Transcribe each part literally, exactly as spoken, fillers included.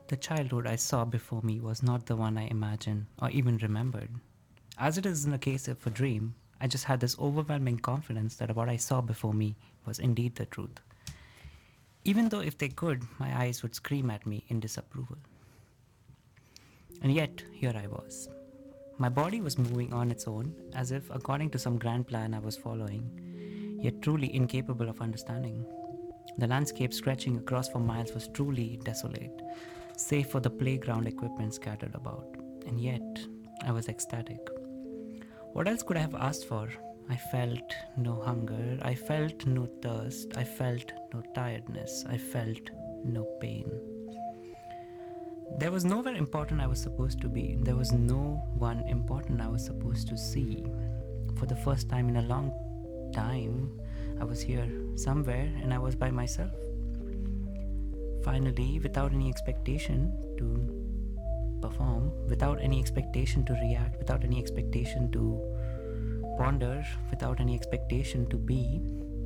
The childhood I saw before me was not the one I imagined or even remembered. As it is in the case of a dream, I just had this overwhelming confidence that what I saw before me was indeed the truth. Even though if they could, my eyes would scream at me in disapproval. And yet, here I was. My body was moving on its own, as if according to some grand plan I was following, yet truly incapable of understanding. The landscape stretching across for miles was truly desolate, save for the playground equipment scattered about. And yet, I was ecstatic. What else could I have asked for? I felt no hunger, I felt no thirst, I felt no tiredness, I felt no pain. There was nowhere important I was supposed to be. There was no one important I was supposed to see. For the first time in a long time, I was here somewhere and I was by myself. Finally, without any expectation to perform, without any expectation to react, without any expectation to ponder, without any expectation to be.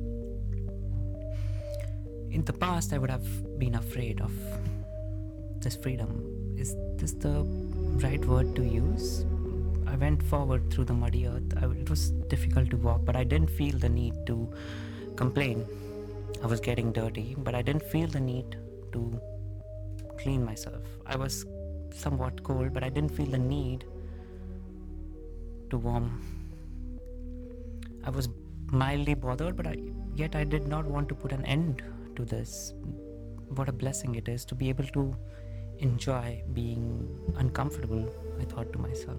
In the past, I would have been afraid of this freedom. Is this the right word to use? I went forward through the muddy earth. I, it was difficult to walk, but I didn't feel the need to complain. I was getting dirty, but I didn't feel the need to clean myself. I was somewhat cold, but I didn't feel the need to warm. I was mildly bothered, but I, yet I did not want to put an end to this. What a blessing it is to be able to enjoy being uncomfortable, I thought to myself.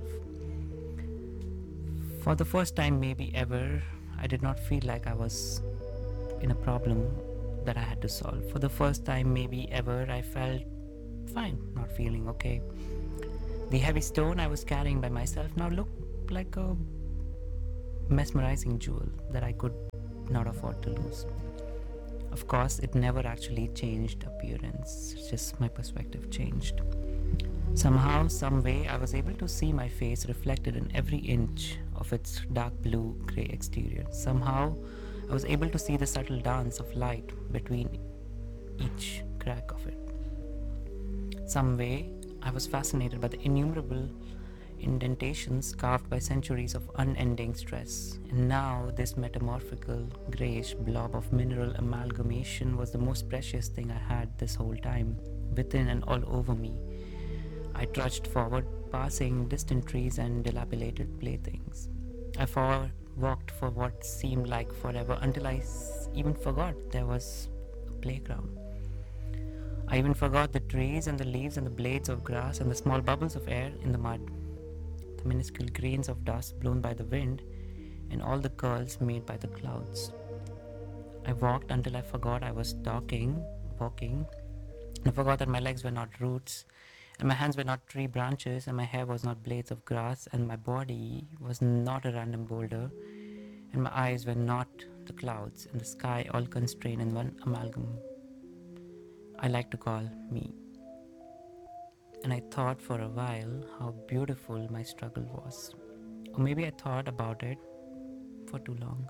For the first time, maybe ever, I did not feel like I was in a problem that I had to solve. For the first time, maybe ever, I felt fine, not feeling okay. The heavy stone I was carrying by myself now looked like a mesmerizing jewel that I could not afford to lose. Of course, it never actually changed appearance, it's just my perspective changed. Somehow, some way, I was able to see my face reflected in every inch of its dark blue grey exterior. Somehow, I was able to see the subtle dance of light between each crack of it. Some way, I was fascinated by the innumerable indentations carved by centuries of unending stress. And now this metamorphical greyish blob of mineral amalgamation was the most precious thing I had this whole time, within and all over me. I trudged forward, passing distant trees and dilapidated playthings. I for- walked for what seemed like forever until I s- even forgot there was a playground. I even forgot the trees and the leaves and the blades of grass and the small bubbles of air in the mud, the minuscule grains of dust blown by the wind, and all the curls made by the clouds. I walked until I forgot I was talking, walking, and I forgot that my legs were not roots, and my hands were not tree branches, and my hair was not blades of grass, and my body was not a random boulder, and my eyes were not the clouds, and the sky all constrained in one amalgam I like to call me. And I thought for a while how beautiful my struggle was. Or maybe I thought about it for too long.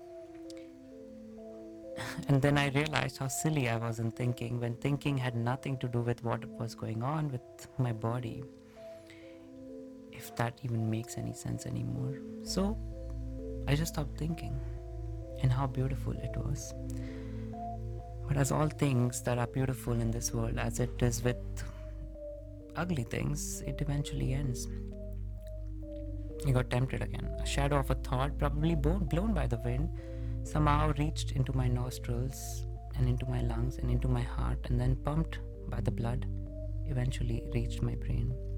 And then I realized how silly I was in thinking, when thinking had nothing to do with what was going on with my body, if that even makes any sense anymore. So I just stopped thinking, and how beautiful it was. But as all things that are beautiful in this world, as it is with ugly things, it eventually ends. I got tempted again. A shadow of a thought, probably blown by the wind, somehow reached into my nostrils and into my lungs and into my heart, and then pumped by the blood, eventually reached my brain.